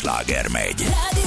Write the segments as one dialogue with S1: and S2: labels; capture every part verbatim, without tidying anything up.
S1: sláger megy.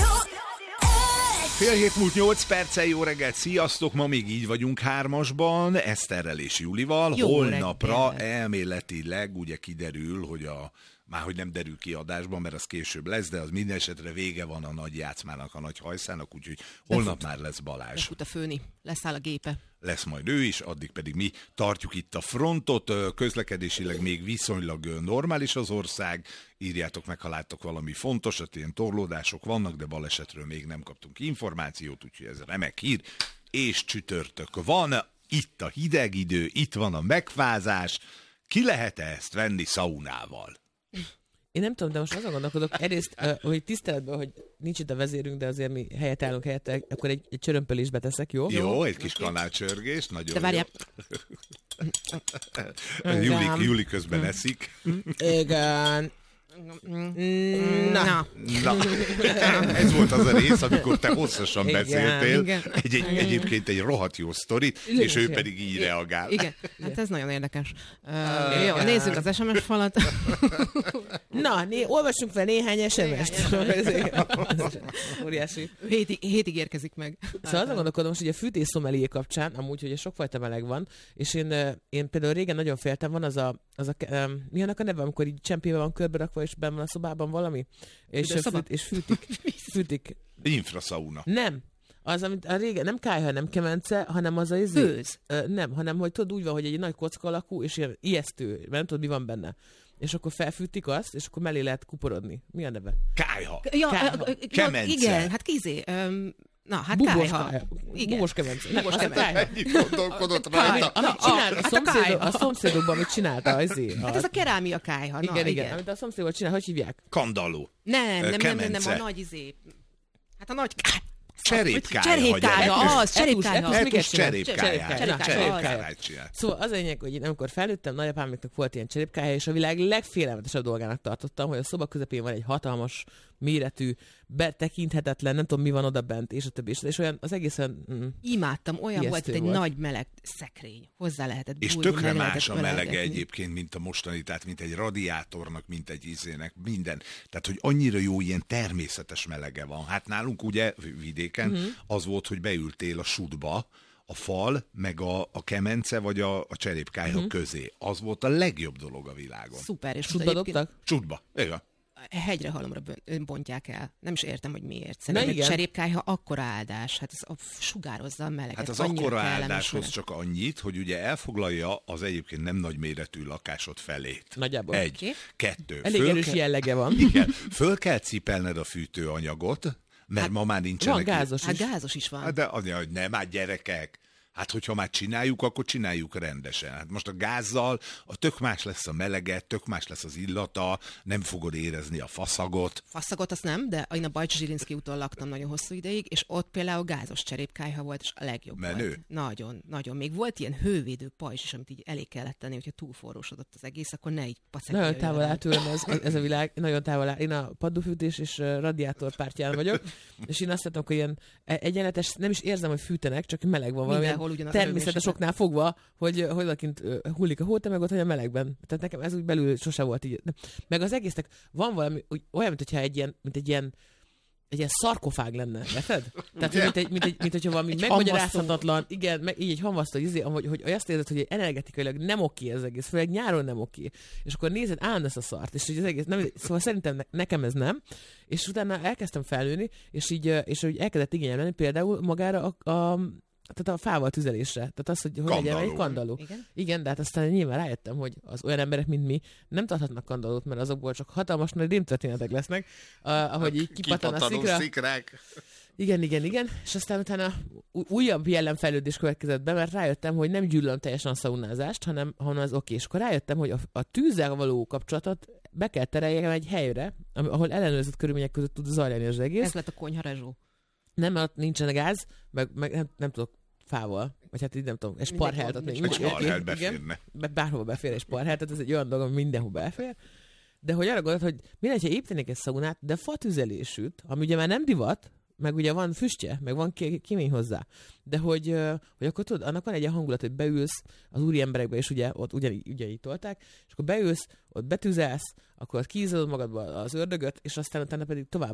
S1: Fél hét múlt nyolc perccel, jó reggelt, sziasztok! Ma még így vagyunk hármasban, Eszterrel és Julival. Jó Holnapra reggelt. Elméletileg ugye kiderül, hogy a már hogy nem derül ki adásban, mert az később lesz, de az minden esetre vége van a nagy játszmának, a nagy hajszának, úgyhogy holnap Lefut. Már lesz Balázs.
S2: Lefut a főni, leszáll a gépe.
S1: Lesz majd ő is, addig pedig mi tartjuk itt a frontot, közlekedésileg még viszonylag normális az ország, írjátok meg, ha láttok valami fontosat, ilyen torlódások vannak, de balesetről még nem kaptunk információt, úgyhogy ez remek hír, és csütörtök van, itt a hideg idő, itt van a megfázás, ki lehet-e ezt venni szaunával?
S3: Én nem tudom, de most azon gondolkodok, egyrészt, uh, hogy tiszteletben, hogy nincs itt a vezérünk, de azért mi helyet állunk helyette, akkor egy, egy csörömpölésbe teszek, jó?
S1: Jó, egy kis kanálcsörgés, nagyon
S2: de várjál.
S1: Júli, Júli közben eszik.
S3: Igen. Na.
S1: Na. Ez volt az a rész, amikor te hosszasan igen, beszéltél. Igen. Egy, egy, egyébként egy rohadt jó sztorit, igen, és ő igen. pedig így igen. reagál.
S2: Igen, hát ez nagyon érdekes. Uh, jó, nézzük az es em es falat.
S3: Na, né, olvassunk fel néhány es em est. Óriási.
S2: Hétig, hétig érkezik meg.
S3: Szóval azon gondolkodom most, hogy a fűtésszomelié kapcsán, amúgy, hogy sokfajta meleg van, és én, én például régen nagyon féltem, van az a, az a um, mi annak a neve, amikor így csempébe van körbe rakva, és benn van a szobában valami, és, fűt, és fűtik. fűtik.
S1: Infraszauna.
S3: Nem. Az, amit a régen, nem kályha, nem kemence, hanem az a izé.
S2: Főz.
S3: Uh, nem, hanem, hogy tudod, úgy van, hogy egy nagy kocka alakú, és ilyen ijesztő, nem tudod, mi van benne. És akkor felfűtik azt, és akkor mellé lehet kuporodni. Mi a neve?
S1: Kályha.
S2: Ja,
S1: kályha.
S2: Kemence. Igen, hát kizé. Um, Na, hát bubos kályha. kályha.
S3: Bubos kemence.
S2: Bubos kemence.
S1: Ennyit gondolkodott rajta.
S3: Amit csinált a, szomszédok, a szomszédokban, amit csinálta azért.
S2: Hát ez a kerámia kályha.
S3: Igen,
S2: na,
S3: igen,
S2: igen.
S3: amit a szomszédból csinál, hogy hívják?
S1: Kandalló.
S2: Nem, nem, nem, nem, nem, a nagy izé. Hát a nagy kályha.
S1: Cserépkályha.
S2: Cserépkályha, az, cserépkályha.
S1: Etus cserépkályha. Cserépkályha.
S3: Szóval az a lényeg, hogy én amikor felnőttem, nagyapámnak volt ilyen cserépkályha, és a világ legfélelmetesebb dolgának tartottam, hogy a szoba közepén van egy hatalmas méretű, betekinthetetlen, nem tudom mi van oda bent, és a többi. És olyan az egészen mm,
S2: imádtam, olyan volt, egy volt. Nagy meleg szekrény. Hozzá lehetett
S1: és bújni, tökre más a melege egyébként, mint a mostani, tehát mint egy radiátornak, mint egy izének, minden. Tehát, hogy annyira jó, ilyen természetes melege van. Hát nálunk ugye vidéken uh-huh. az volt, hogy beültél a sudba, a fal, meg a, a kemence, vagy a, a cserépkályha uh-huh. közé. Az volt a legjobb dolog a világon.
S2: Szuper. És
S3: sudba dobtak?
S1: Sudba, igen.
S2: Hegyre halomra bontják el. Nem is értem, hogy miért. Szerintem egy cserépkályha akkora áldás. Hát ez a sugározza a meleget.
S1: Hát az akkora áldáshoz csak annyit, hogy ugye elfoglalja az egyébként nem nagyméretű lakásod felét.
S3: Nagyjából.
S1: Egy. Okay. Kettő.
S3: Elég erős ke- jellege van.
S1: Igen. Föl kell cipelned a fűtőanyagot, mert hát, ma már nincsenek.
S3: Van gázos
S2: hát is. gázos is van.
S1: Hát de az, hogy nem, hát gyerekek. Hát, hogyha már csináljuk, akkor csináljuk rendesen. Hát most a gázzal a tök más lesz a melege, tök más lesz az illata, nem fogod érezni a faszagot.
S2: Faszagot azt nem, de én a Bajcsi Zsirinszky úton laktam nagyon hosszú ideig, és ott például gázos cserépkályha volt, és a legjobb
S1: Menő.
S2: volt. Nagyon, nagyon. Még volt ilyen hővédő pajzs is, amit így elég kellett tenni, hogyha túlforrósodott az egész, akkor ne így pacekja.
S3: Nagyon távol áll tőlem ez, ez a világ, nagyon távol áll. Én a padlófűtés és radiátor pártján vagyok, és én azt látom, hogy ilyen egyenletes, nem is érzem, hogy fűtenek, csak meleg van valami. Természetes oknál fogva, hogy hogy lakint hullik a hó, te meg ott, hogy a melegben. Tehát nekem ez úgy belül sose volt így. Meg az egésznek van valami, úgy, olyan, mint hogyha egy ilyen, mint egy ilyen, egy ilyen szarkofág lenne, érted? Tehát, mint, egy, mint, egy, mint hogyha valami megmagyarázhatatlan, igen, meg, így egy hamvasztó, izé, hogy, hogy azt érzed, hogy energetikailag nem oké ez egész, főleg nyáron nem oké. És akkor nézed, állandóan ezt a szart, és az egész, nem, szóval szerintem ne, nekem ez nem. És utána elkezdtem felnőni, és így, és úgy elkezdett igényem lenni például magára a, a tehát a fával tüzelésre. Tehát az, hogy, hogy legyen egy kandalló. Igen? Igen, de hát aztán nyilván rájöttem, hogy az olyan emberek, mint mi, nem tarthatnak kandallót, mert azokból csak hatalmas nagy rémtörténetek lesznek, uh, ahogy így kipattan a szikra.
S1: Szikrák.
S3: Igen, igen, igen. És aztán utána újabb jellemfejlődés következett be, mert rájöttem, hogy nem gyűlölöm teljesen a szaunázást, hanem, hanem az oké. És akkor rájöttem, hogy a, a tűzzel való kapcsolatot be kell tereljem egy helyre, ahol ellenőrzött körülmények között tud zajlani az egész.
S2: Ez lett a konyharezsó.
S3: Nem, mert ott nincsen gáz, meg, meg nem, nem tudok fával, vagy hát így nem tudom, egy sparhelt, ott még
S1: nincs. Egy sparhelt beférne.
S3: Bárhova befér egy sparhelt, tehát ez egy olyan dolog, ami mindenhol befér. De hogy arra gondolt, hogy minden, ha építenék egy szaunát, de fatüzelésűt, ami ugye már nem divat, meg ugye van füstje, meg van kémény hozzá. De hogy, hogy akkor tudod, annak van egy ilyen hangulat, hogy beülsz az úri emberekbe, és ugye ott ugyanígy, ugyanígy tolták, és akkor beülsz, ott betüzelsz, akkor kiízadod magadba az ördögöt, és aztán utána pedig tovább